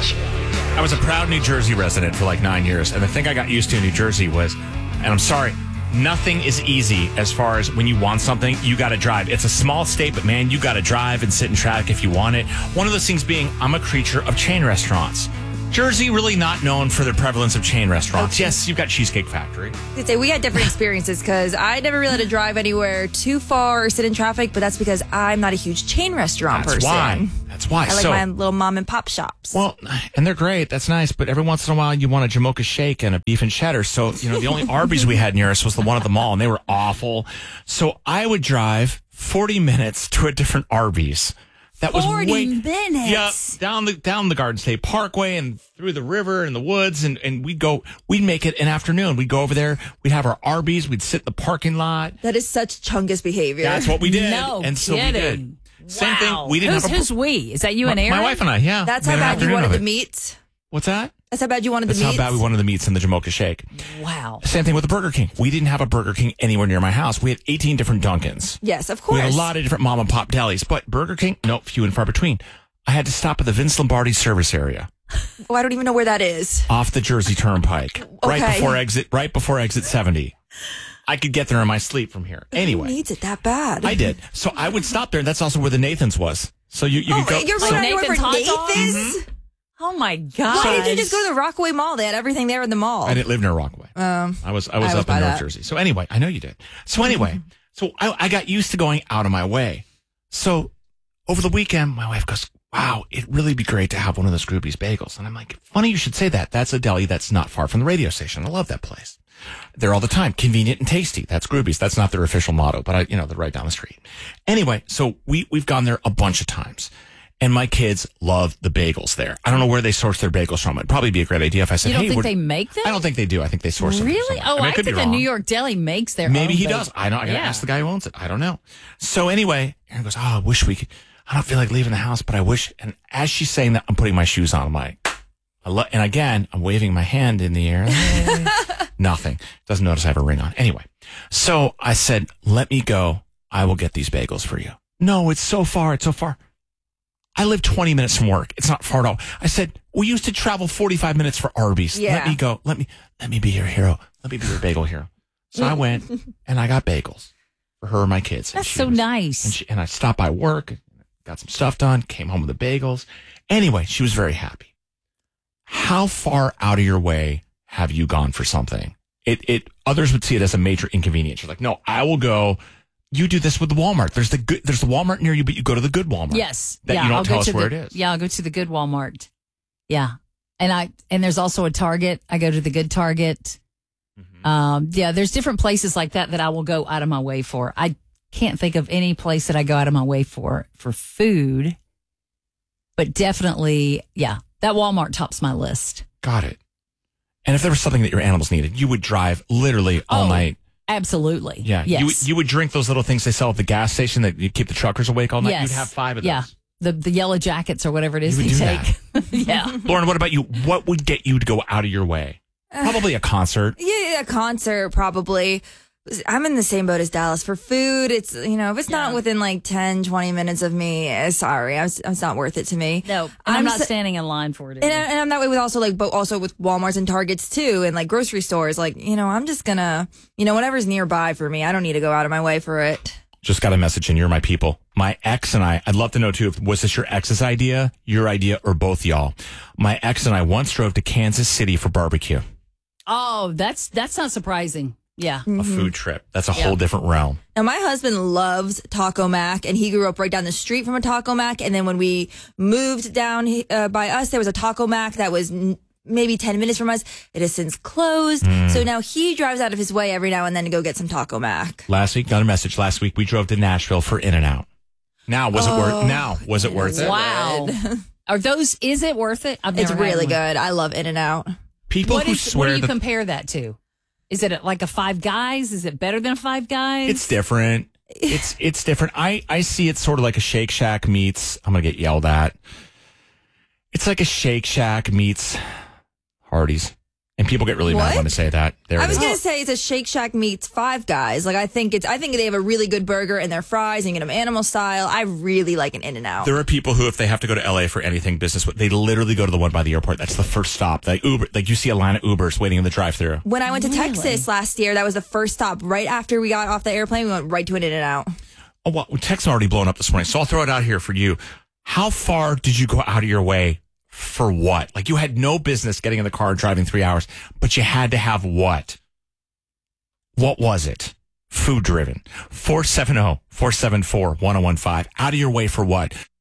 I was a proud New Jersey resident for like 9 years, and the thing I got used to in New Jersey was, and I'm sorry, nothing is easy as far as when you want something, you got to drive. It's a small state, but man, you got to drive and sit in traffic if you want it. One of those things being, I'm a creature of chain restaurants. Jersey really not known for the prevalence of chain restaurants. Okay. Yes, you've got Cheesecake Factory. I'd say we had different experiences because I never really had to drive anywhere too far or sit in traffic, but that's because I'm not a huge chain restaurant person. That's why. I like my little mom and pop shops. Well, and they're great. That's nice. But every once in a while, you want a Jamocha shake and a beef and cheddar. So, the only Arby's we had near us was the one at the mall, and they were awful. So I would drive 40 minutes to a different Arby's. That was 40 minutes. Yeah, down the Garden State Parkway and through the river and the woods, and we'd make it an afternoon. We'd go over there, we'd have our Arby's, we'd sit in the parking lot. That is such Chungus behavior. That's what we did. No and so kidding. we did. Same Wow. thing. We didn't Who's we? Is that you and Aaron? My wife and I, yeah. That's how bad you wanted the meats. What's that? That's how bad you wanted That's the meats. how bad we wanted the meats in the Jamocha shake. Wow. Same thing with the Burger King. We didn't have a Burger King anywhere near my house. We had 18 different Dunkins. Yes, of course. We had a lot of different mom and pop delis, but Burger King, no, few and far between. I had to stop at the Vince Lombardi service area. Oh, I don't even know where that is. Off the Jersey Turnpike. Okay. Right before exit 70. I could get there in my sleep from here. Anyway. Who needs it that bad? I did. So I would stop there, and that's also where the Nathan's was. So you could go. You're so, running over Nathan's hot dog? Nathan's? Mm-hmm. Oh my God. Why didn't you just go to the Rockaway Mall? They had everything there in the mall. I didn't live near Rockaway. I was up in by North that. Jersey. So anyway, I know you did. So anyway, so I got used to going out of my way. So over the weekend, my wife goes, wow, it'd really be great to have one of those Grooby's bagels. And I'm like, funny you should say that. That's a deli that's not far from the radio station. I love that place. They're all the time. Convenient and tasty. That's Grooby's. That's not their official motto, but they're right down the street. Anyway, so we've gone there a bunch of times. And my kids love the bagels there. I don't know where they source their bagels from. It'd probably be a great idea if I said, You don't hey, think they make them? I don't think they do. I think they source them. Really? Oh, I could think be a wrong. New York deli makes their Maybe own he bagels. does. I gotta ask the guy who owns it. I don't know. So anyway, Aaron goes, I wish we could. I don't feel like leaving the house, but I wish. And as she's saying that, I'm putting my shoes on. I'm like, and again, I'm waving my hand in the air. Nothing. Doesn't notice I have a ring on. Anyway, so I said, let me go. I will get these bagels for you. No, it's so far. It's so far. I live 20 minutes from work. It's not far at all. I said, we used to travel 45 minutes for Arby's. Yeah. Let me go. Let me be your hero. Let me be your bagel hero. So I went and I got bagels for her and my kids. That's so nice. And I stopped by work, got some stuff done, came home with the bagels. Anyway, she was very happy. How far out of your way have you gone for something? Others would see it as a major inconvenience. You're like, no, I will go. You do this with the Walmart. There's the Walmart near you, but you go to the good Walmart. Yes. That you don't tell us where it is. Yeah, I'll go to the good Walmart. Yeah. And there's also a Target. I go to the good Target. Yeah, there's different places like that I will go out of my way for. I can't think of any place that I go out of my way for food. But definitely, yeah, that Walmart tops my list. Got it. And if there was something that your animals needed, you would drive literally all night. Absolutely. Yeah. Yes. You would drink those little things they sell at the gas station that you keep the truckers awake all night. Yes. You'd have 5 of those. Yeah. The yellow jackets or whatever it is You would they do take. Yeah. Lauren, what about you? What would get you to go out of your way? Probably a concert. Yeah, a concert probably. I'm in the same boat as Dallas. For food, it's, if it's not within like 10, 20 minutes of me, sorry, it's not worth it to me. No, I'm not standing in line for it. And I'm that way with also with Walmarts and Targets too, and like grocery stores. Like, I'm just gonna, whatever's nearby for me. I don't need to go out of my way for it. Just got a message in. You're my people. My ex and I'd love to know too, was this your ex's idea, your idea, or both y'all? My ex and I once drove to Kansas City for barbecue. Oh, that's not surprising. Yeah. A food trip. That's a whole different realm. Now, my husband loves Taco Mac, and he grew up right down the street from a Taco Mac. And then when we moved down by us, there was a Taco Mac that was maybe 10 minutes from us. It has since closed. So now he drives out of his way every now and then to go get some Taco Mac. Last week, got a message. Last week, we drove to Nashville for In-N-Out. Now, was it worth it? Wow. Is it worth it? It's really good. I love In-N-Out. People who swear what do you compare that to? Is it like a Five Guys? Is it better than a Five Guys? It's different. It's different. I see it sort of like a Shake Shack meets, I'm going to get yelled at. It's like a Shake Shack meets Hardee's. And people get really mad What? when I say that. There I it was is. gonna say it's a Shake Shack meets Five Guys. Like I think they have a really good burger and their fries and you get them animal style. I really like an In-N-Out. There are people who, if they have to go to LA for anything business, they literally go to the one by the airport. That's the first stop. Like Uber, like you see a line of Ubers waiting in the drive-thru. When I went to Really? Texas last year, that was the first stop. Right after we got off the airplane, we went right to an In-N-Out. Oh, well, texts already blown up this morning, so I'll throw it out here for you. How far did you go out of your way for what? Like you had no business getting in the car and driving 3 hours, but you had to have what? What was it? Food driven. 470-474-1015. Out of your way for what?